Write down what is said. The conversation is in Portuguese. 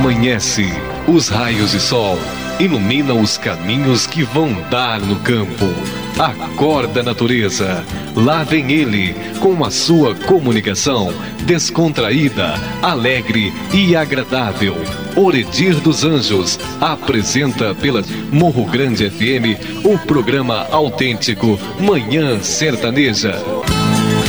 Amanhece, os raios de sol iluminam os caminhos que vão dar no campo. Acorda, natureza, lá vem ele com a sua comunicação descontraída, alegre e agradável. Oredir dos Anjos apresenta pela Morro Grande FM o programa autêntico Manhã Sertaneja.